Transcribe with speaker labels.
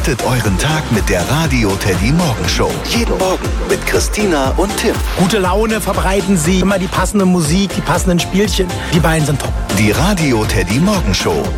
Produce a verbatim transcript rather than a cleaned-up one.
Speaker 1: Startet euren Tag mit der Radio Teddy Morgen Show. Jeden Morgen mit Christina und Tim.
Speaker 2: Gute Laune verbreiten sie, immer die passende Musik, die passenden Spielchen. Die beiden sind top.
Speaker 1: Die Radio Teddy Morgen Show.